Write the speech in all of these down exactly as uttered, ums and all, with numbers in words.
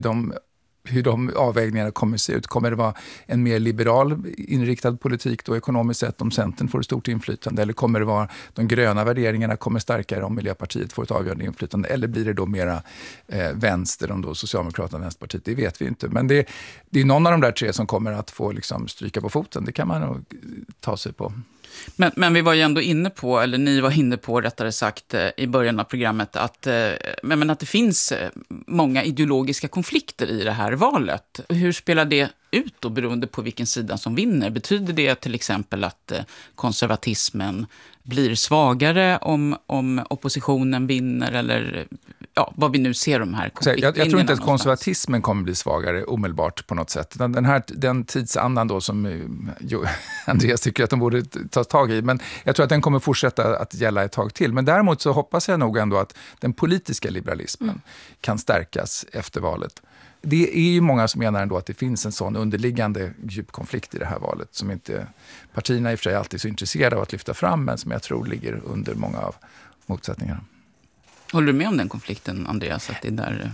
De, hur de avvägningarna kommer att se ut. Kommer det vara en mer liberal inriktad politik då ekonomiskt sett om Centern får ett stort inflytande? Eller kommer det vara de gröna värderingarna kommer starkare om Miljöpartiet får ett avgörande inflytande? Eller blir det då mera eh, vänster om då Socialdemokraterna och Vänsterpartiet? Det vet vi inte. Men det, det är någon av de där tre som kommer att få liksom stryka på foten. Det kan man nog ta sig på. Men, men vi var ju ändå inne på, eller ni var inne på rättare sagt i början av programmet, att, men, men att det finns många ideologiska konflikter i det här valet. Hur spelar det ut då beroende på vilken sida som vinner? Betyder det till exempel att konservatismen blir svagare om, om oppositionen vinner eller ja, vad vi nu ser de här konflikterna? Jag, jag tror inte att konservatismen kommer bli svagare omedelbart på något sätt. Den, den här den tidsandan då som jo, Andreas tycker att de borde ta tag i, men jag tror att den kommer fortsätta att gälla ett tag till. Men däremot så hoppas jag nog ändå att den politiska liberalismen mm. kan stärkas efter valet. Det är ju många som menar ändå att det finns en sån underliggande djup konflikt i det här valet som inte partierna i och för sig alltid är så intresserade av att lyfta fram, men som jag tror ligger under många av motsättningarna. Håller du med om den konflikten, Andreas? Att det är där...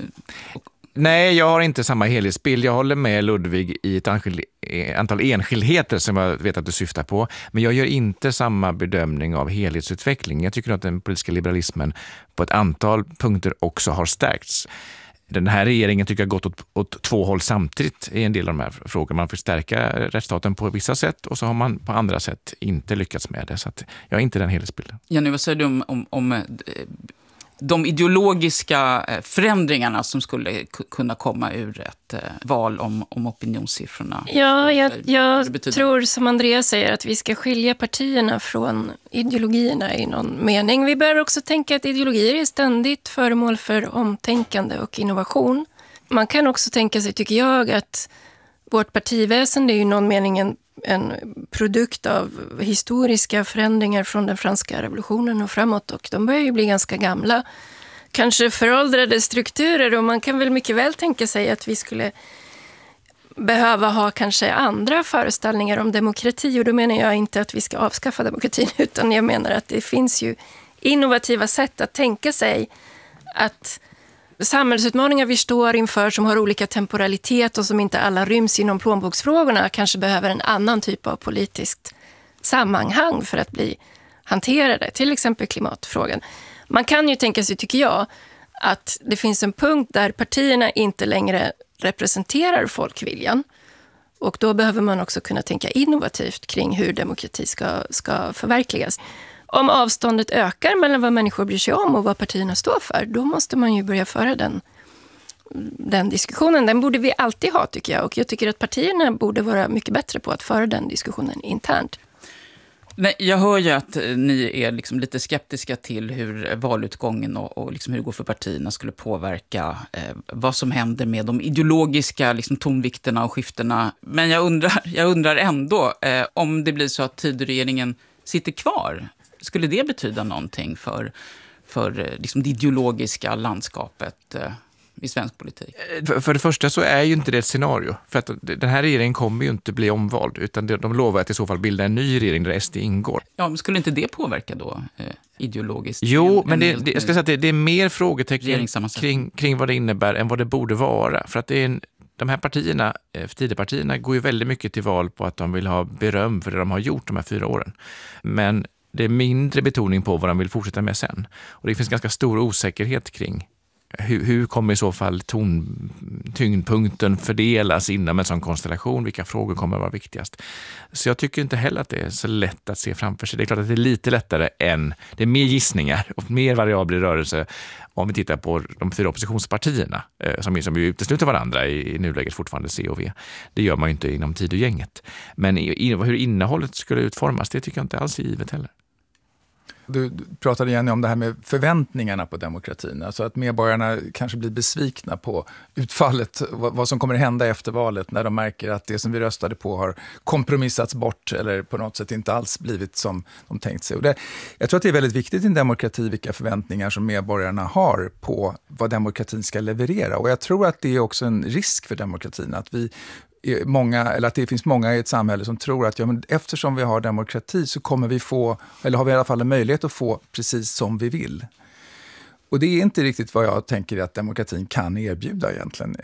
Nej, jag har inte samma helhetsbild. Jag håller med Ludvig i ett antal enskildheter som jag vet att du syftar på. Men jag gör inte samma bedömning av helhetsutveckling. Jag tycker att den politiska liberalismen på ett antal punkter också har stärkts. Den här regeringen tycker jag har gått åt, åt två håll samtidigt i en del av de här frågorna. Man får stärka rättsstaten på vissa sätt och så har man på andra sätt inte lyckats med det. Så att jag har inte den helhetsbilden. Jenny, vad säger du om, om, om de ideologiska förändringarna som skulle kunna komma ur ett val om, om opinionssiffrorna? Ja, jag, jag tror som Andreas säger att vi ska skilja partierna från ideologierna i någon mening. Vi behöver också tänka att ideologier är ständigt föremål för omtänkande och innovation. Man kan också tänka sig, tycker jag, att vårt partiväsen är ju i någon mening en en produkt av historiska förändringar från den franska revolutionen och framåt, och de börjar ju bli ganska gamla. Kanske föråldrade strukturer, och man kan väl mycket väl tänka sig att vi skulle behöva ha kanske andra föreställningar om demokrati, och då menar jag inte att vi ska avskaffa demokratin, utan jag menar att det finns ju innovativa sätt att tänka sig att samhällsutmaningar vi står inför som har olika temporalitet och som inte alla ryms inom plånboksfrågorna kanske behöver en annan typ av politiskt sammanhang för att bli hanterade. Till exempel klimatfrågan. Man kan ju tänka sig, tycker jag, att det finns en punkt där partierna inte längre representerar folkviljan. Och då behöver man också kunna tänka innovativt kring hur demokrati ska, ska förverkligas. Om avståndet ökar mellan vad människor bryr sig om och vad partierna står för, då måste man ju börja föra den, den diskussionen. Den borde vi alltid ha, tycker jag. Och jag tycker att partierna borde vara mycket bättre på att föra den diskussionen internt. Nej, jag hör ju att ni är liksom lite skeptiska till hur valutgången och, och liksom hur det går för partierna skulle påverka eh, vad som händer med de ideologiska liksom, tonvikterna och skiftena. Men jag undrar, jag undrar ändå eh, om det blir så att Tidöregeringen sitter kvar. Skulle det betyda någonting för, för liksom det ideologiska landskapet eh, i svensk politik? För, för det första så är ju inte det ett scenario. För att den här regeringen kommer ju inte bli omvald, utan de lovar att i så fall bilda en ny regering där S D ingår. Ja, men skulle inte det påverka då eh, ideologiskt? Jo, en, men det, en det, jag ska säga att det, det är mer frågetecken kring, kring vad det innebär än vad det borde vara. För att det är en, de här partierna, Tidöpartierna, går ju väldigt mycket till val på att de vill ha beröm för det de har gjort de här fyra åren. Men det är mindre betoning på vad de vill fortsätta med sen. Och det finns ganska stor osäkerhet kring hur, hur kommer i så fall ton, tyngdpunkten fördelas inom en sån konstellation. Vilka frågor kommer att vara viktigast? Så jag tycker inte heller att det är så lätt att se framför sig. Det är klart att det är lite lättare än, det är mer gissningar och mer variabler i rörelse om vi tittar på de fyra oppositionspartierna som, som ju utesluter varandra i, i nuläget fortfarande C och V. Det gör man ju inte inom Tidögänget. Men i, i, hur innehållet skulle utformas, det tycker jag inte alls är givet heller. Du pratade igen om det här med förväntningarna på demokratin. Alltså att medborgarna kanske blir besvikna på utfallet, vad som kommer att hända efter valet när de märker att det som vi röstade på har kompromissats bort eller på något sätt inte alls blivit som de tänkt sig. Och det, jag tror att det är väldigt viktigt i en demokrati vilka förväntningar som medborgarna har på vad demokratin ska leverera. Och jag tror att det är också en risk för demokratin att vi många, eller att det finns många i ett samhälle som tror att ja, men eftersom vi har demokrati så kommer vi få, eller har vi i alla fall en möjlighet att få precis som vi vill. Och det är inte riktigt vad jag tänker att demokratin kan erbjuda egentligen.